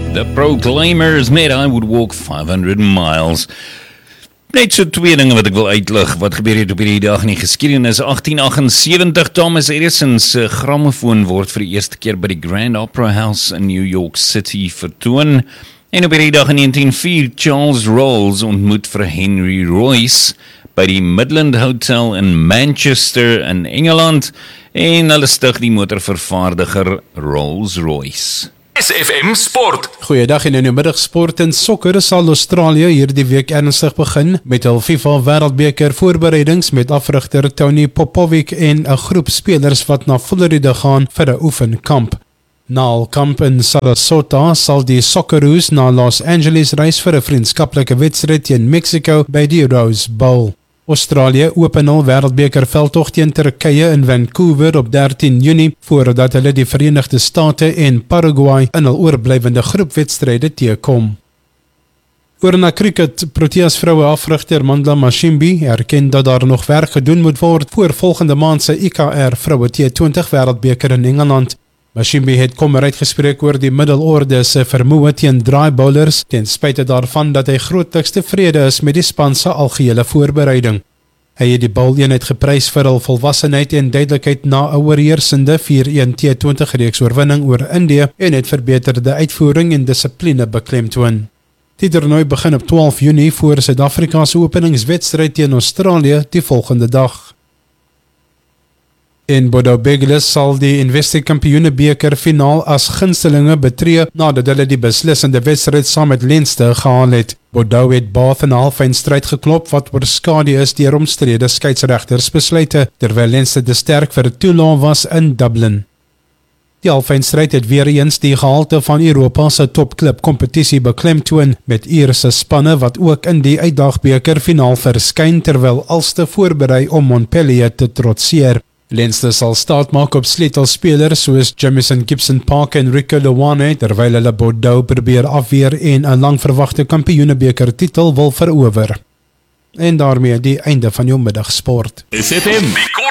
The Proclaimers met I Would Walk 500 Miles. Net so twee dinge wat ek wil uitlig. Wat gebeur het op hierdie dag in die geskiedenis? 1878, Thomas Edison's grammofoon word vir die eerste keer by die Grand Opera House in New York City vertoon. En op hierdie dag in 1904, Charles Rolls ontmoet vir Henry Royce by die Midland Hotel in Manchester in Engeland en hulle stig die motorvervaardiger Rolls-Royce. SFM Sport. Goeiedag en in die middagsport en sokker sal Australië hierdie week ernstig begin met hul FIFA Wêreldbeker voorbereidings met afrigter Tony Popovic en 'n groep spelers wat na Florida gaan vir 'n oefenkamp. Na hul kamp in Sarasota sal die Socceroos na Los Angeles reis vir 'n vriendskaplike wedstryd teen Mexico by die Rose Bowl. Australië open hul Wêreldbeker veldtog teen Turkye in Vancouver op 13 Junie voordat hulle die Verenigde State en Paraguay in hul oorblywende groepwedstryde teekom. Oor na cricket, Proteas vroue afrigter Mandla Mashimbi erken dat daar nog werk gedoen moet word voor volgende maand se IKR vroue T20 Wêreldbeker in Engeland. Mashimbi het kommer uitgespreek oor die middelorde se vermoë teen draai bowlers, ten spyte daarvan dat hy grootliks tevrede is met die span se algehele voorbereiding. Hy het die bowleenheid geprys vir hul volwassenheid en duidelikheid na 'n oorheersende 4-1 T20 reeks oorwinning oor Indië en het verbeterde uitvoering en dissipline beklemtoon. Die toernooi begin op 12 Junie voor Suid-Afrika se openingswedstryd teen Australië die volgende dag. En Bordeaux Begilis sal die Investec Kampioenebeker finaal as gunstelinge betree nadat hulle die beslissende wedstryd saam met Leinster gehaal het. Bordeaux het Bath in 'n halfeindstryd geklop wat oorskadu is deur omstrede skeieregtersbesluite, terwyl Leinster te sterk vir Toulon was in Dublin. Die halfeindstryd het weer eens die gehalte van Europa se topklub kompetisie beklemtoon met Ierse spanne wat ook in die uitdagbeker finaal verskyn terwyl Ulster voorberei om Montpellier te trotseer. Leinster sal staat maak op sleutelspelers soos Jamison Gibson Park en Rico Ioane terwyl hulle Bordeaux probeer afweer en 'n langverwagte kampioenebeker titel wil verower. En daarmee die einde van jou middagsport. SFM